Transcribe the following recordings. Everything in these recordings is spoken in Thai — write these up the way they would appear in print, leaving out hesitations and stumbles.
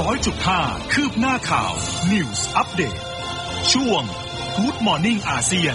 100.5 คืบหน้าข่าว News Update ช่วง Good Morning อาเซียน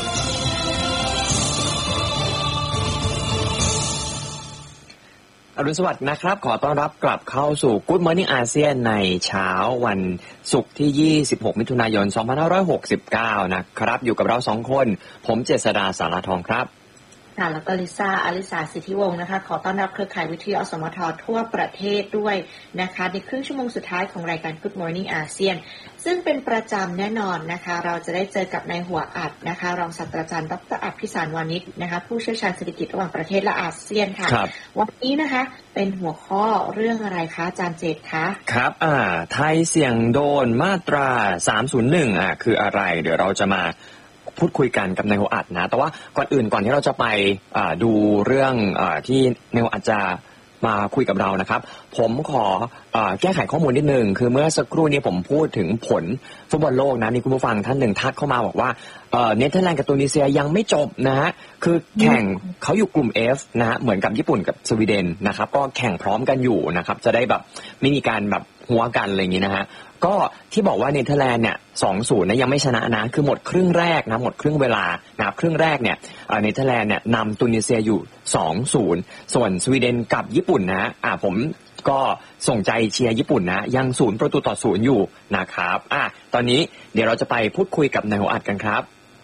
อรุณสวัสดิ์นะครับขอต้อนรับกลับเข้าสู่ Good Morning อาเซียนในเช้าวันศุกร์ที่26มิถุนายน2569นะครับอยู่กับเรา2คนผมเจษฎาสารทองครับค่ะแล้วก็ลิซ่าอลิสาสิทธิวงศ์นะคะขอต้อนรับเครือข่ายวิทยุอสมททั่วประเทศด้วยนะคะในครึ่งชั่วโมงสุดท้ายของรายการ Good Morning อาเซียนซึ่งเป็นประจำแน่นอนนะคะเราจะได้เจอกับนายหัวอัดนะคะรองศาสตราจารย์ดร.อัฏฐิสารวานิชนะคะผู้เชี่ยวชาญเศรษฐกิจระหว่างประเทศและอาเซียนค่ะวันนี้นะคะเป็นหัวข้อเรื่องอะไรคะอาจารย์เจตคะครับไทยเสี่ยงโดนมาตรา301คืออะไรเดี๋ยวเราจะมาพูดคุยกันกับนายโฮอัดนะแต่ว่าก่อนที่เราจะไปดูเรื่องที่นายโฮอัดจะมาคุยกับเรานะครับผมขอแก้ไขข้อมูลนิดนึงคือเมื่อสักครู่นี้ผมพูดถึงผลฟุตบอลโลกนะมีคุณผู้ฟังท่านหนึ่งทักเข้ามาบอกว่าเนเธอร์แลนด์กับตูนิเซียยังไม่จบนะฮะคือแข่งเขาอยู่กลุ่ม F นะฮะเหมือนกับญี่ปุ่นกับสวีเดนนะครับก็แข่งพร้อมกันอยู่นะครับจะได้แบบไม่มีการแบบหัวกันอะไรอย่างนี้นะฮะก็ที่บอกว่าเนเธอร์แลนด์เนี่ย 2-0 นะยังไม่ชนะนะคือหมดครึ่งแรกนะหมดครึ่งเวลานะครับครึ่งแรกเนี่ยเนเธอร์แลนด์เนี่ยนำตูนิเซียอยู่ 2-0 ส่วนสวีเดนกับญี่ปุ่นนะผมก็ส่งใจเชียร์ญี่ปุ่นนะยัง0-0อยู่นะครับตอนนี้เดี๋ยวเราจะไปพูดคุยกับนายโฮอัดกันครับ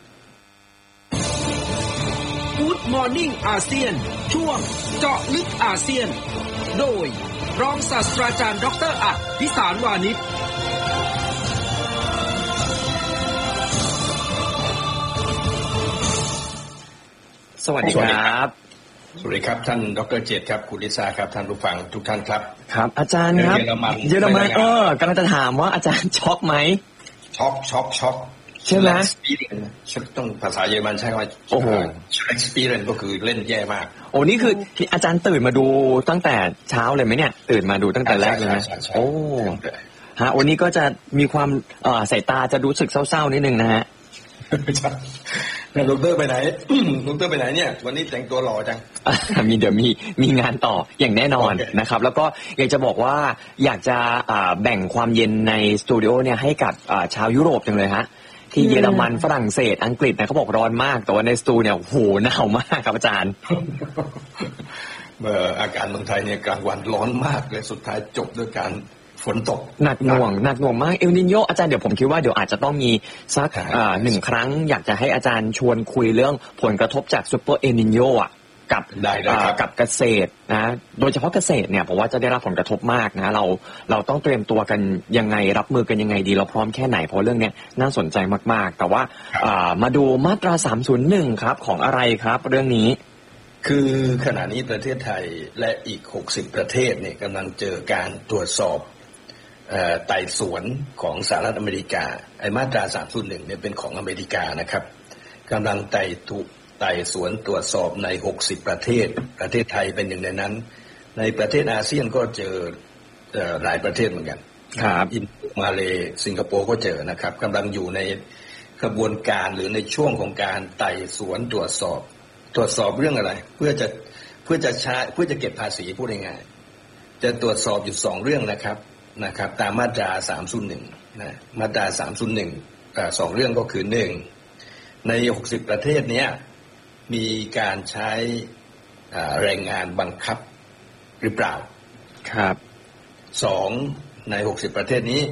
Good Morning อาเซียนช่วงเจาะลึกอาเซียนโดยรองศาสตราจารย์ดร.อัฏฐิสารวานิชสวัสดีครับสวัสดีครับท่านดร.เจตครับคุณลิซ่าครับท่านผู้ฟังทุกท่านครับครับอาจารย์ครับเยอรมันกำลังจะถามว่าอาจารย์ช็อกไหมช็อกใช่ไหมต้องภาษาเยอรมันใช่ไหมโอ้โห experience ก็คือเล่นแย่มากโอ้นี่คืออาจารย์ตื่นมาดูตั้งแต่เช้าเลยไหมเนี่ยตื่นมาดูตั้งแต่แรกเลยไหมโอ้ฮะวันนี้ก็จะมีความสายตาจะรู้สึกเศร้าๆนิดนึงนะฮะแต่ดร.ไปไหนดร.ไปไหนเนี่ยวันนี้แต่งตัวหล่อจังเดี๋ยวมีงานต่ออย่างแน่นอนนะครับแล้วก็อยากจะบอกว่าอยากจะแบ่งความเย็นในสตูดิโอเนี่ยให้กับชาวยุโรปจังเลยฮะที่เยอรมันฝรั่งเศสอังกฤษนะเขาบอกร้อนมากแต่ว่าในสตูเนี่ยโหหนาวมากครับอาจารย์อากาศเมืองไทยเนี่ยกลางวันร้อนมากเลยสุดท้ายจบด้วยการฝนตกหนักหน่วงมากเอลนิโญอาจารย์เดี๋ยวผมคิดว่าเดี๋ยวอาจจะต้องมีสัก1ครั้งอยากจะให้อาจารย์ชวนคุยเรื่องผลกระทบจากซุปเปอร์เอลนิโญกับเกษตรนะโดยเฉพาะเกษตรเนี่ยผมว่าจะได้รับผลกระทบมากนะเราต้องเตรียมตัวกันยังไงรับมือกันยังไงดีเราพร้อมแค่ไหนเพราะเรื่องนี้น่าสนใจมากๆแต่ว่ามาดูมาตรา301ครับของอะไรครับเรื่องนี้คือขณะนี้ประเทศไทยและอีก60ประเทศเนี่ยกำลังเจอการตรวจสอบไต่สวนของสหรัฐอเมริกาไอ้มาตรา301เนี่ยเป็นของอเมริกานะครับกำลังไต่สวนตรวจสอบใน60ประเทศไทยเป็นหนึ่งในนั้นในประเทศอาเซียนก็เจอหลายประเทศเหมือนกันครับอินโดมาเลสิงคโปร์ก็เจอนะครับกำลังอยู่ในกระบวนการหรือในช่วงของการไต่สวนตรวจสอบเรื่องอะไรเพื่อจะเก็บภาษีพูดง่ายๆจะตรวจสอบอยู่2เรื่องนะครับตามมาตรา301นะมาตรา301 2เรื่องก็คือ1ใน60ประเทศเนี้ยมีการใช้แรงงานบังคับหรือเปล่าครับ 2ใน60ประเทศนี้